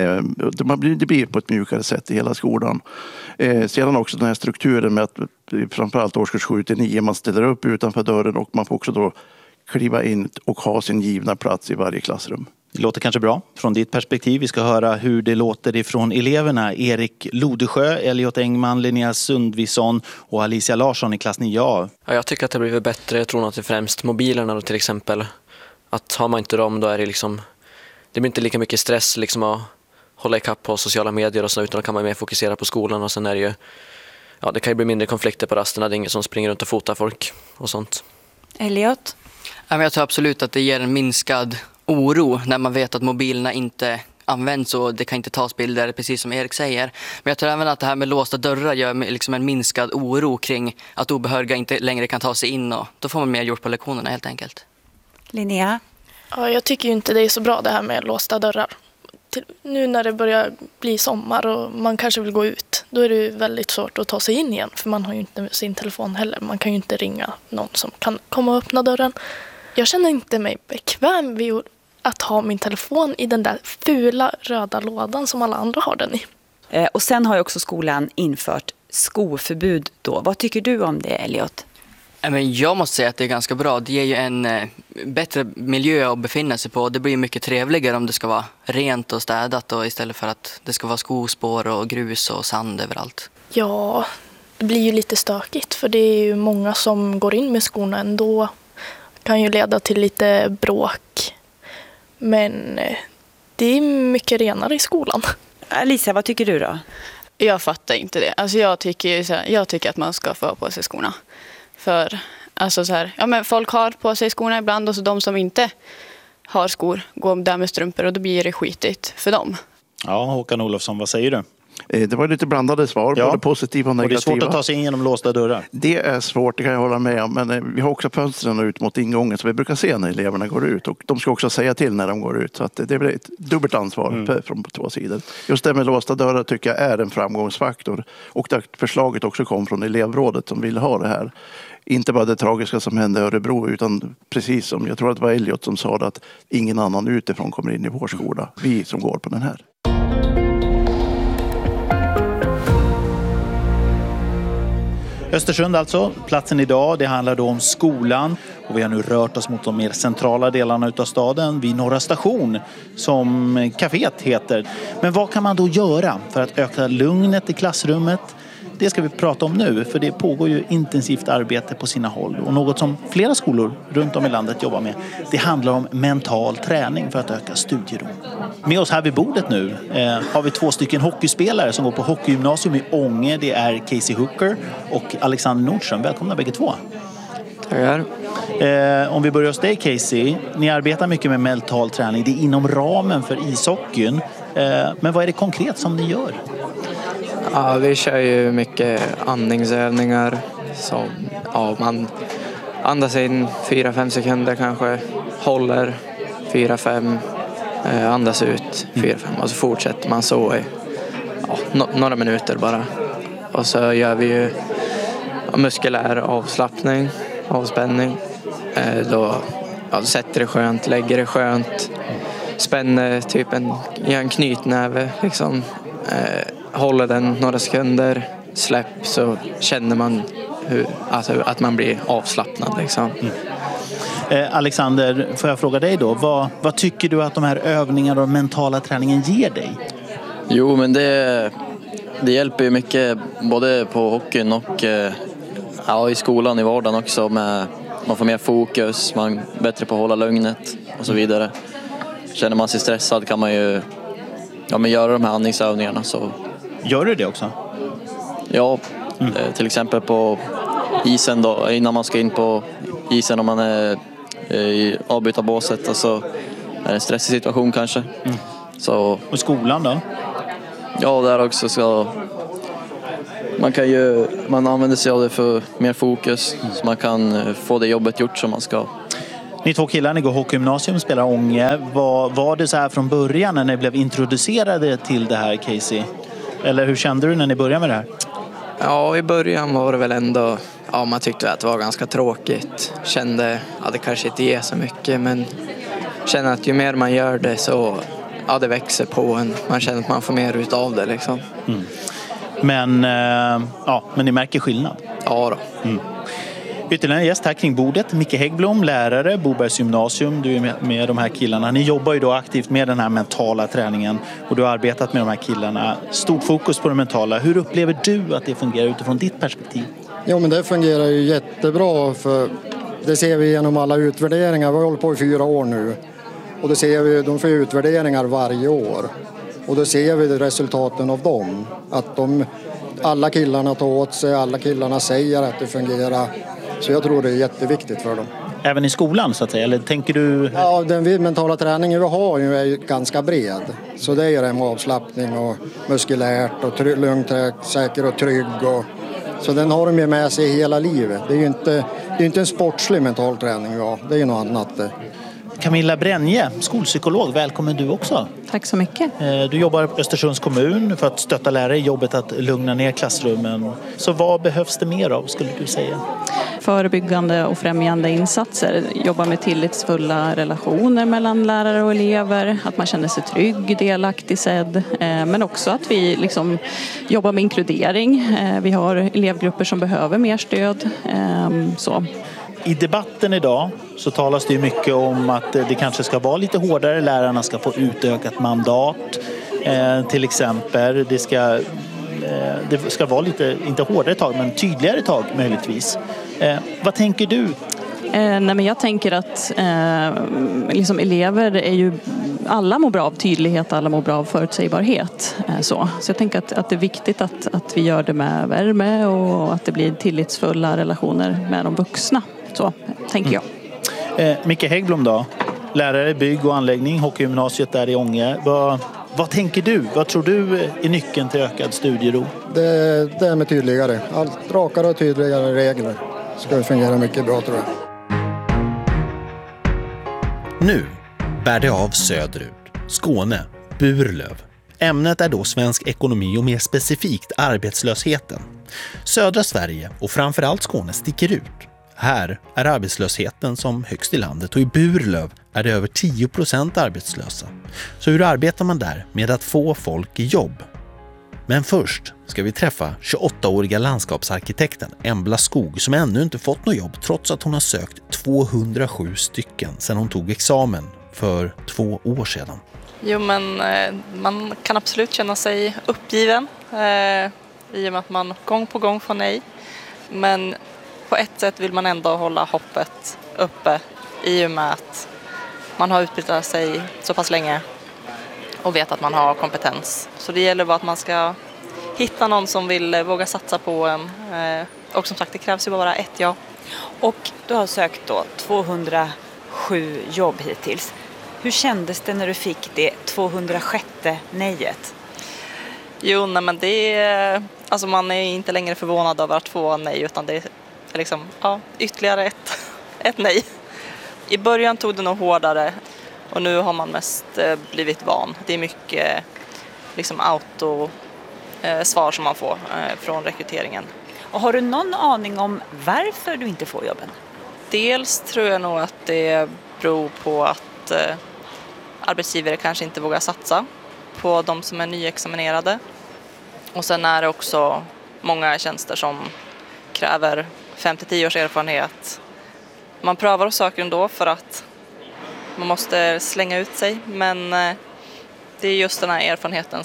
Det blir på ett mjukare sätt i hela skolan. Sedan också den här strukturen med att framförallt årskurs 7-9 man ställer upp utanför dörren och man får också då kliva in och ha sin givna plats i varje klassrum. Det låter kanske bra från ditt perspektiv. Vi ska höra hur det låter ifrån eleverna. Erik Lodesjö, Elliot Engman, Linnea Sundvisson och Alicia Larsson i klass 9A. Ja, jag tycker att det har blivit bättre. Jag tror att det är främst mobilerna då, till exempel. Att har man inte dem då är det liksom det blir inte lika mycket stress liksom att hålla ikapp på sociala medier och så, utan då kan man mer fokusera på skolan. Och sen är det ju, ja, det kan ju bli mindre konflikter på rasterna. Det är ingen som springer runt och fotar folk och sånt. Elliot? Jag tror absolut att det ger en minskad oro när man vet att mobilerna inte används och det kan inte tas bilder, precis som Erik säger. Men jag tror även att det här med låsta dörrar gör liksom en minskad oro kring att obehöriga inte längre kan ta sig in, och då får man mer gjort på lektionerna helt enkelt. Linnea? Ja, jag tycker ju inte det är så bra det här med låsta dörrar. Nu när det börjar bli sommar och man kanske vill gå ut, då är det ju väldigt svårt att ta sig in igen, för man har ju inte sin telefon heller. Man kan ju inte ringa någon som kan komma och öppna dörren. Jag känner inte mig bekväm vid att ha min telefon i den där fula röda lådan som alla andra har den i. Och sen har ju också skolan infört skoförbud då. Vad tycker du om det, Elliot? Jag måste säga att det är ganska bra. Det ger ju en bättre miljö att befinna sig på. Det blir mycket trevligare om det ska vara rent och städat, och istället för att det ska vara skospår och grus och sand överallt. Ja, det blir ju lite stökigt, för det är ju många som går in med skorna ändå. Det kan ju leda till lite bråk. Men det är mycket renare i skolan. Alicia, vad tycker du då? Jag fattar inte det. Alltså jag tycker att man ska få ha på sig skorna. För alltså så här, ja, men folk har på sig skorna ibland, och så de som inte har skor går där med strumpor, och då blir det skitigt för dem. Ja, Håkan Olofsson, vad säger du? Det var lite blandade svar, både positiva och negativa. Och det är svårt att ta sig in genom låsta dörrar. Det är svårt, det kan jag hålla med om. Men vi har också fönstren ut mot ingången, så vi brukar se när eleverna går ut. Och de ska också säga till när de går ut. Så att det blir ett dubbelt ansvar från två sidor. Just det med låsta dörrar tycker jag är en framgångsfaktor. Och där förslaget också kom från elevrådet som vill ha det här. Inte bara det tragiska som hände i Örebro, utan precis som, jag tror att det var Elliot som sa det, att ingen annan utifrån kommer in i vår skola. Vi som går på den här. Östersund alltså, platsen idag. Det handlar då om skolan, och vi har nu rört oss mot de mer centrala delarna utav staden, vid Norra station, som kaféet heter. Men vad kan man då göra för att öka lugnet i klassrummet? Det ska vi prata om nu, för det pågår ju intensivt arbete på sina håll. Och något som flera skolor runt om i landet jobbar med, det handlar om mental träning för att öka studieron. Med oss här vid bordet nu har vi 2 stycken hockeyspelare som går på hockeygymnasium i Ånge. Det är Casey Hooker och Alexander Nordström. Välkomna bägge två. Tackar. Om vi börjar hos dig, Casey. Ni arbetar mycket med mental träning. Det är inom ramen för ishockeyn. Men vad är det konkret som ni gör? Ja, vi kör ju mycket andningsövningar. Som, ja, man andas in 4-5 sekunder kanske. Håller 4-5. Andas ut 4-5. Och så fortsätter man så i några minuter bara. Och så gör vi ju muskulär avslappning, avspänning. Då sätter det skönt, lägger det skönt. Spänner typ en knytnäve liksom. Håller den några sekunder, släpp, så känner man att man blir avslappnad liksom. Alexander, får jag fråga dig då, vad tycker du att de här övningarna och mentala träningen ger dig? Jo, men det hjälper ju mycket både på hockeyn och i skolan i vardagen också. Man får mer fokus, man är bättre på att hålla lugnet och så vidare. Känner man sig stressad kan man ju göra de här andningsövningarna. Så. Gör du det också? Ja, till exempel på isen då, innan man ska in på isen om man är i avbytarbåset, och så är det en stressig situation kanske. Så, och skolan då? Ja, där också så man använder sig av det för mer fokus, så man kan få det jobbet gjort som man ska. Ni 2 killar, ni går hockeygymnasium, spelar Ånge. Var det så här från början när ni blev introducerade till det här, Casey? Eller hur kände du när ni började med det här? Ja, i början var det väl ändå, man tyckte att det var ganska tråkigt. Kände att det kanske inte ger så mycket, men känner att ju mer man gör det så det växer på en. Man känner att man får mer ut av det liksom. Men ni märker skillnad? Ja då. Ytterligare en gäst här kring bordet, Micke Häggblom, lärare, Bobergs gymnasium. Du är med de här killarna. Ni jobbar ju då aktivt med den här mentala träningen, och du har arbetat med de här killarna. Stort fokus på det mentala. Hur upplever du att det fungerar utifrån ditt perspektiv? Jo, men det fungerar ju jättebra, för det ser vi genom alla utvärderingar. Vi har hållit på i 4 år nu. Och då ser vi, de får utvärderingar varje år. Och då ser vi resultaten av dem. Att alla killarna tar åt sig, alla killarna säger att det fungerar. Så jag tror det är jätteviktigt för dem. Även i skolan så att säga, eller tänker du? Ja, den mentala träningen vi har är ju ganska bred. Så det är det med avslappning och muskulärt och säker och trygg. Så den har de ju med sig hela livet. Det är ju inte en sportslig mental träning vi har, det är ju något annat. Camilla Bränje, skolpsykolog, välkommen du också. Tack så mycket. Du jobbar på Östersunds kommun för att stötta lärare i jobbet att lugna ner klassrummen. Så vad behövs det mer av, skulle du säga? Förebyggande och främjande insatser. Jobba med tillitsfulla relationer mellan lärare och elever. Att man känner sig trygg, delaktig, sedd. Men också att vi liksom jobbar med inkludering. Vi har elevgrupper som behöver mer stöd. Så. I debatten idag så talas det ju mycket om att det kanske ska vara lite hårdare. Lärarna ska få utökat mandat. Till exempel, det ska vara lite, inte hårdare tag, men tydligare tag möjligtvis. Vad tänker du? Nej, men jag tänker att liksom elever är ju, alla mår bra av tydlighet, alla mår bra av förutsägbarhet. Så jag tänker att det är viktigt att vi gör det med värme och att det blir tillitsfulla relationer med de vuxna. Så tänker jag. Micke Häggblom då, lärare i bygg och anläggning, hockeygymnasiet där i Ånge. Vad tänker du? Vad tror du är nyckeln till ökad studiero? Det är med tydligare. Allt rakare och tydligare regler ska fungera mycket bra, tror jag. Nu bär det av söderut, Skåne, Burlöv. Ämnet är då svensk ekonomi och mer specifikt arbetslösheten. Södra Sverige och framförallt Skåne sticker ut. Här är arbetslösheten som högst i landet och i Burlöv är det över 10% arbetslösa. Så hur arbetar man där med att få folk i jobb? Men först ska vi träffa 28-åriga landskapsarkitekten Embla Skog som ännu inte fått något jobb trots att hon har sökt 207 stycken sedan hon tog examen för 2 år sedan. Jo, men man kan absolut känna sig uppgiven i och med att man gång på gång får nej. Men på ett sätt vill man ändå hålla hoppet uppe i och med att man har utbildat sig så pass länge och vet att man har kompetens. Så det gäller bara att man ska hitta någon som vill våga satsa på en. Och som sagt, det krävs ju bara ett ja. Och du har sökt då 207 jobb hittills. Hur kändes det när du fick det 206 nejet? Jo, nej, men det är, alltså man är inte längre förvånad över att få nej, utan det är liksom, ja, ytterligare ett nej. I början tog det nog hårdare och nu har man mest blivit van. Det är mycket liksom svar som man får från rekryteringen. Och har du någon aning om varför du inte får jobben? Dels tror jag nog att det beror på att arbetsgivare kanske inte vågar satsa på de som är nyexaminerade. Och sen är det också många tjänster som kräver 5-10 års erfarenhet. Man prövar och söker ändå för att man måste slänga ut sig. Men det är just den här erfarenheten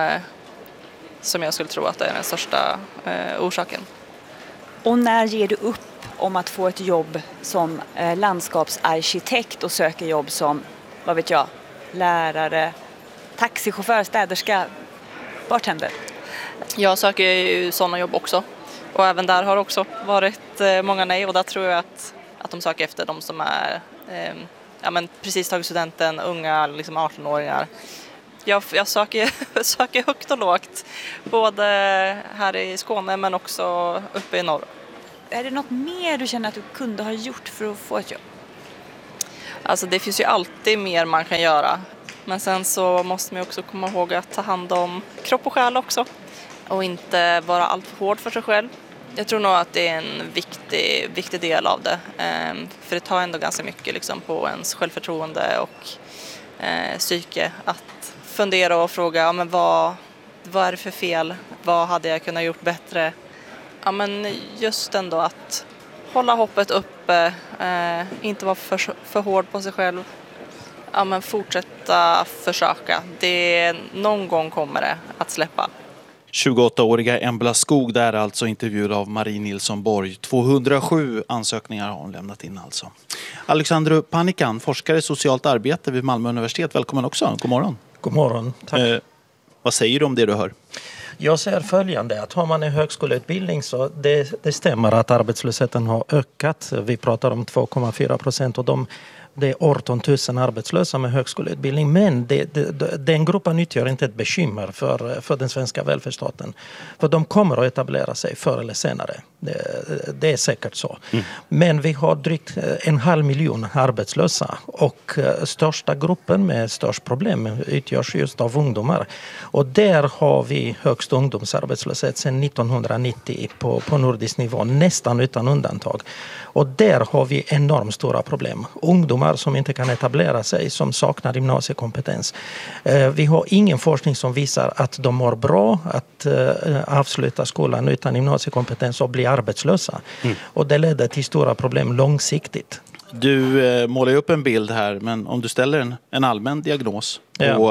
som jag skulle tro att det är den största orsaken. Och när ger du upp om att få ett jobb som landskapsarkitekt och söker jobb som, vad vet jag, lärare, taxichaufför, städerska, bartender? Jag söker ju sådana jobb också. Och även där har också varit många nej. Och där tror jag att de söker efter de som är precis tagit studenten, unga, liksom 18-åringar. Jag söker högt och lågt. Både här i Skåne men också uppe i norr. Är det något mer du känner att du kunde ha gjort för att få ett jobb? Alltså det finns ju alltid mer man kan göra. Men sen så måste man också komma ihåg att ta hand om kropp och själ också. Och inte vara alltför hård för sig själv. Jag tror nog att det är en viktig del av det. För det tar ändå ganska mycket liksom, på ens självförtroende och psyke. Att fundera och fråga vad är det för fel? Vad hade jag kunnat gjort bättre? Ja, men just ändå att hålla hoppet uppe. Inte vara för hård på sig själv. Ja, men fortsätta försöka. Någon gång kommer det att släppa. 28-åriga Embla Skog där alltså, intervjuad av Marie Nilsson Borg. 207 ansökningar har hon lämnat in alltså. Alexandru Panikan, forskare i socialt arbete vid Malmö universitet. Välkommen också. God morgon. God morgon, tack. Vad säger du om det du hör? Jag säger följande, att har man en högskoleutbildning så det stämmer att arbetslösheten har ökat. Vi pratar om 2,4% och det är 18 000 arbetslösa med högskoleutbildning. Men den gruppen utgör inte ett bekymmer för den svenska välfärdsstaten. För de kommer att etablera sig förr eller senare. Det är säkert så. Men vi har drygt 500 000 arbetslösa. Och största gruppen med störst problem utgörs just av ungdomar. Och där har vi högst ungdomsarbetslöshet sedan 1990 på nordisk nivå. Nästan utan undantag. Och där har vi enormt stora problem. Ungdomar som inte kan etablera sig, som saknar gymnasiekompetens. Vi har ingen forskning som visar att de mår bra att avsluta skolan utan gymnasiekompetens och bli arbetslösa. Och det leder till stora problem långsiktigt. Du målar upp en bild här, men om du ställer en allmän diagnos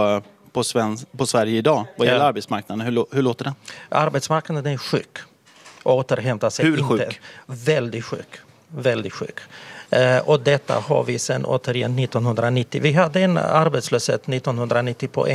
på Sverige idag vad gäller arbetsmarknaden, hur låter det? Arbetsmarknaden är sjuk. Återhämtar sig Hur inte. sjuk? Väldigt sjuk. Väldigt sjuk. Och detta har vi sedan återigen 1990. Vi hade en arbetslöshet 1990 på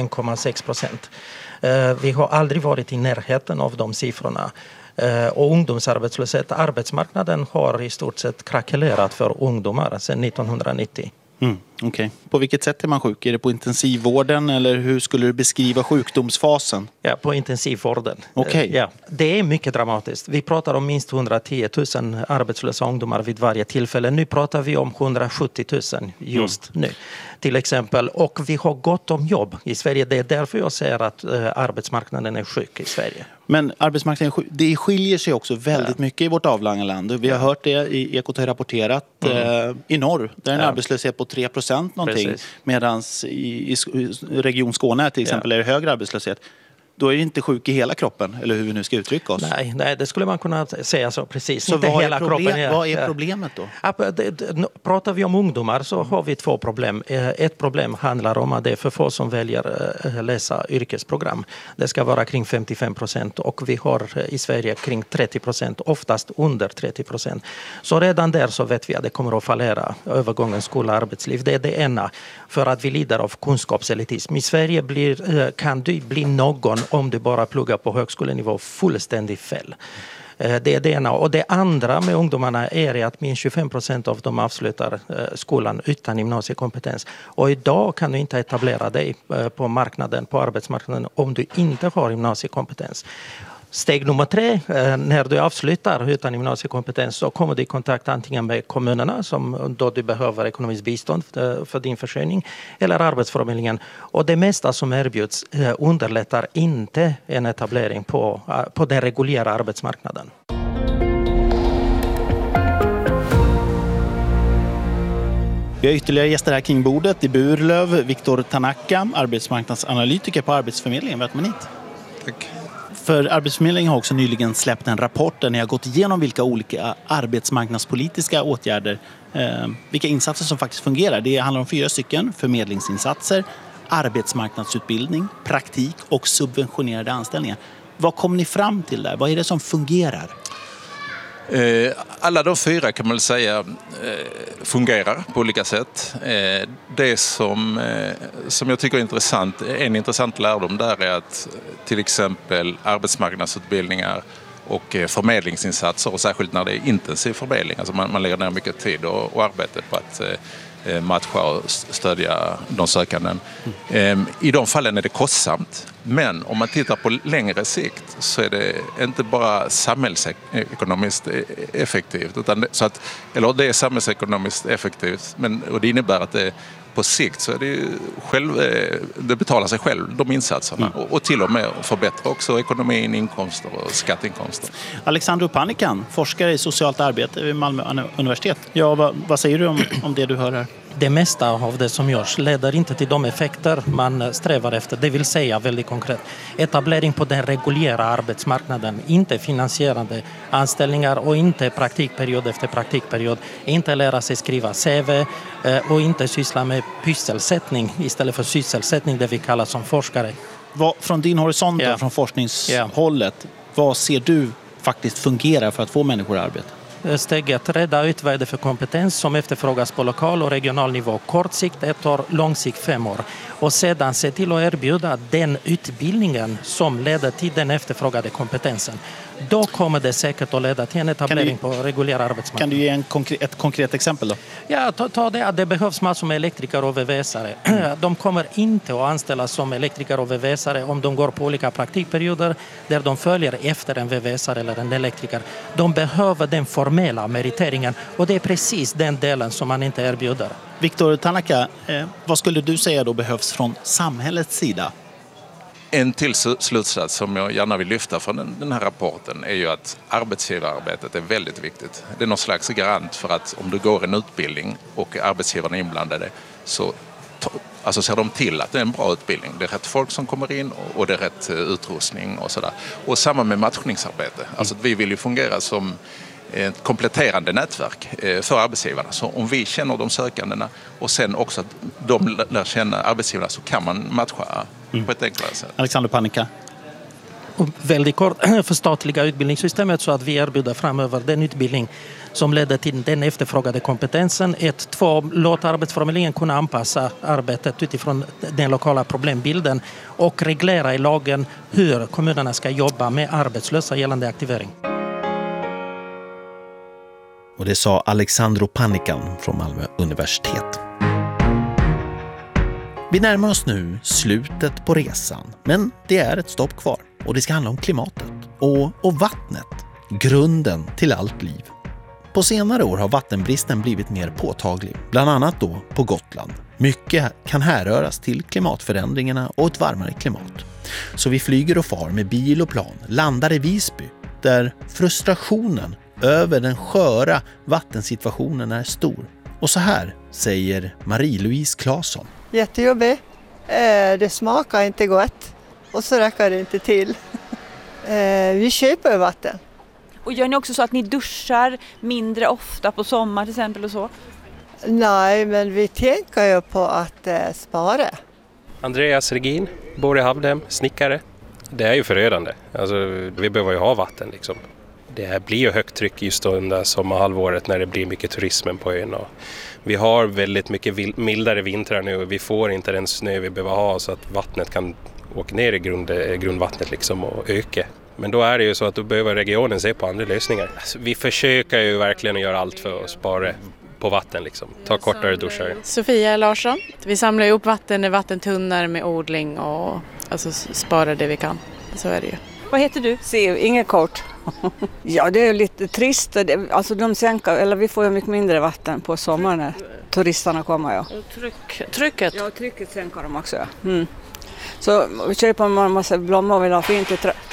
1,6%. Vi har aldrig varit i närheten av de siffrorna. Och ungdomsarbetslöshet, arbetsmarknaden har i stort sett krackelerat för ungdomar sedan 1990. Okej. På vilket sätt är man sjuk? Är det på intensivvården eller hur skulle du beskriva sjukdomsfasen? Ja, på intensivvården. Okej. Ja, det är mycket dramatiskt. Vi pratar om minst 110 000 arbetslösa ungdomar vid varje tillfälle. Nu pratar vi om 170 000 just nu till exempel. Och vi har gott om jobb i Sverige. Det är därför jag säger att arbetsmarknaden är sjuk i Sverige. Men arbetsmarknaden det skiljer sig också väldigt mycket i vårt avlånga land. Vi har hört det i Ekot har rapporterat i norr. Där är en arbetslöshet på 3% någonting. Medan i Region Skåne till exempel är det högre arbetslöshet. Då är det inte sjuk i hela kroppen, eller hur vi nu ska uttrycka oss. Nej, det skulle man kunna säga så precis. Så inte vad hela vad är problemet då? Pratar vi om ungdomar så har vi två problem. Ett problem handlar om att det är för få som väljer läsa yrkesprogram. Det ska vara kring 55% och vi har i Sverige kring 30%, oftast under 30%. Så redan där så vet vi att det kommer att fallera övergången skola-arbetsliv. Det är det ena, för att vi lider av kunskapselitism. I Sverige kan du bli någon om du bara pluggar på högskolenivå fullständigt fel. Det är det ena. Och det andra med ungdomarna är att minst 25% av dem avslutar skolan utan gymnasiekompetens. Och idag kan du inte etablera dig på arbetsmarknaden om du inte har gymnasiekompetens. Steg nummer 3, när du avslutar utan gymnasiekompetens så kommer du i kontakt antingen med kommunerna som då du behöver ekonomiskt bistånd för din försörjning eller Arbetsförmedlingen. Och det mesta som erbjuds underlättar inte en etablering på den reguljära arbetsmarknaden. Vi har ytterligare gäster här kring bordet. I Burlöv, Viktor Tanaka, arbetsmarknadsanalytiker på Arbetsförmedlingen. Välkommen hit. Tack. För Arbetsförmedlingen har också nyligen släppt en rapport där ni har gått igenom vilka olika arbetsmarknadspolitiska åtgärder, vilka insatser som faktiskt fungerar. Det handlar om 4 stycken: förmedlingsinsatser, arbetsmarknadsutbildning, praktik och subventionerade anställningar. Vad kom ni fram till där? Vad är det som fungerar? Alla de 4 kan man säga fungerar på olika sätt. Det som jag tycker är intressant, en intressant lärdom där är att till exempel arbetsmarknadsutbildningar och förmedlingsinsatser, och särskilt när det är intensiv förmedling, alltså man lägger ner mycket tid och arbete på att matcha och stödja de sökanden. I de fallen är det kostsamt, men om man tittar på längre sikt så är det inte bara samhällsekonomiskt effektivt, utan det är samhällsekonomiskt effektivt, och det innebär att det på sikt så är det betalar sig själv, de insatserna, och till och med förbättrar också ekonomin, inkomster och skatteinkomster. Alexandru Panikan, forskare i socialt arbete vid Malmö universitet. Ja, vad säger du om det du hör här? Det mesta av det som görs leder inte till de effekter man strävar efter. Det vill säga väldigt konkret etablering på den reguljära arbetsmarknaden, inte finansierade anställningar och inte praktikperiod efter praktikperiod, inte lära sig skriva CV och inte syssla med pysselsättning istället för sysselsättning, det vi kallar som forskare. Från din horisont och från forskningshållet, vad ser du faktiskt fungerar för att få människor i arbete? Steget reda ut vad är det för kompetens som efterfrågas på lokal och regional nivå. Kort sikt 1 år, lång sikt 5 år. Och sedan se till att erbjuda den utbildningen som leder till den efterfrågade kompetensen. Då kommer det säkert att leda till en etablering på reguljär arbetsmarknad. Kan du ge ett konkret exempel då? Ja, ta det att det behövs massor med elektriker och VVS-are. De kommer inte att anställas som elektriker och VVS-are om de går på olika praktikperioder där de följer efter en VVS-are eller en elektriker. De behöver den formella meriteringen och det är precis den delen som man inte erbjuder. Viktor Tanaka, vad skulle du säga då behövs från samhällets sida? En till slutsats som jag gärna vill lyfta från den här rapporten är ju att arbetsgivararbetet är väldigt viktigt. Det är någon slags garant för att om du går en utbildning och arbetsgivarna är inblandade så ser de till att det är en bra utbildning. Det är rätt folk som kommer in och det är rätt utrustning och sådär. Och samma med matchningsarbete. Alltså vi vill ju fungera som ett kompletterande nätverk för arbetsgivarna. Så om vi känner de sökandena och sen också att de lär känna arbetsgivarna så kan man matcha på ett enklare sätt. Alexander Panika. Och väldigt kort, förstatliga utbildningssystemet så att vi erbjuder framöver den utbildning som leder till den efterfrågade kompetensen. 1, 2, låt arbetsförmedlingen kunna anpassa arbetet utifrån den lokala problembilden och reglera i lagen hur kommunerna ska jobba med arbetslösa gällande aktivering. Och det sa Alexandro Panikan från Malmö universitet. Vi närmar oss nu slutet på resan, men det är ett stopp kvar och det ska handla om klimatet och vattnet, grunden till allt liv. På senare år har vattenbristen blivit mer påtaglig, bland annat då på Gotland. Mycket kan härröras till klimatförändringarna och ett varmare klimat. Så vi flyger och far med bil och plan, landar i Visby, där frustrationen över den sköra vattensituationen är stor. Och så här säger Marie-Louise Claesson. Jättejobbigt. Det smakar inte gott och så räcker det inte till. Vi köper vatten. Och gör ni också så att ni duschar mindre ofta på sommar till exempel och så? Nej, men vi tänker ju på att spara. Andreas Regin, bor i Havdhem, snickare. Det är ju förödande. Alltså, vi behöver ju ha vatten liksom. Det blir ju högt tryck just under sommarhalvåret när det blir mycket turismen på ön. Och vi har väldigt mycket mildare vintrar nu och vi får inte den snö vi behöver ha så att vattnet kan åka ner i grundvattnet liksom och öka. Men då är det ju så att då behöver regionen se på andra lösningar. Alltså, vi försöker ju verkligen att göra allt för att spara på vatten liksom. Ta kortare duschar. Sofia Larsson. Vi samlar ihop vatten i vattentunnor med odling och sparar det vi kan. Så är det ju. Vad heter du? Inget kort. Ja, det är lite trist. Alltså vi får ju mycket mindre vatten på sommaren när turisterna kommer. Ja. Trycket? Ja, trycket sänker de också. Ja. Mm. Så köper man en massa blommor och vill ha fint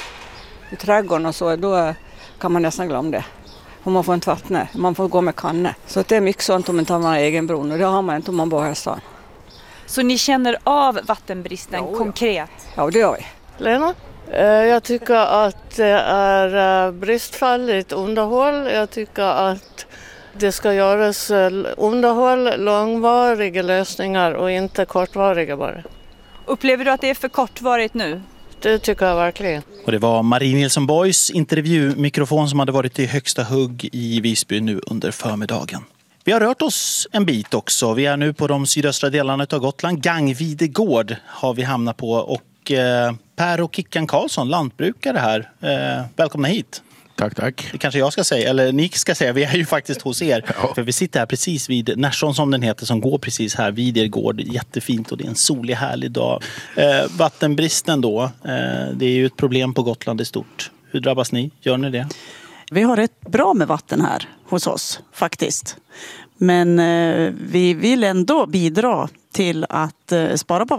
i trädgården och så, då kan man nästan glömma det. Och man får inte vattna, man får gå med kanne. Så det är mycket sånt om man tar en egen bron och det har man inte om man bor här i stan. Så ni känner av vattenbristen konkret? Ja, det gör vi. Lena? Jag tycker att det är bristfälligt underhåll. Jag tycker att det ska göras underhåll, långvariga lösningar och inte kortvariga bara. Upplever du att det är för kortvarigt nu? Det tycker jag verkligen. Och det var Marie Nilsson Boys intervjumikrofon som hade varit i högsta hugg i Visby nu under förmiddagen. Vi har rört oss en bit också. Vi är nu på de sydöstra delarna av Gotland. Gangvide gård har vi hamnat på och Per och Kickan Karlsson, lantbrukare här. Välkomna hit. Tack. Det kanske jag ska säga, eller ni ska säga. Vi är ju faktiskt hos er. Ja. För vi sitter här precis vid Närsson som den heter, som går precis här vid er gård. Jättefint och det är en solig härlig dag. Vattenbristen då, det är ju ett problem på Gotland i stort. Hur drabbas ni? Gör ni det? Vi har rätt bra med vatten här hos oss faktiskt. Men vi vill ändå bidra till att spara på